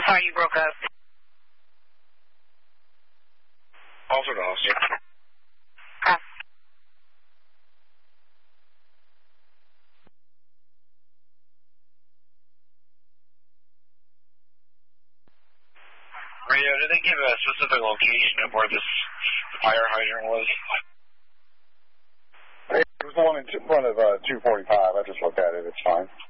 Sorry, you broke up. Officer to officer. Radio, did they give a specific location of where this fire hydrant was? It was the one in front of 245. I just looked at it. It's fine.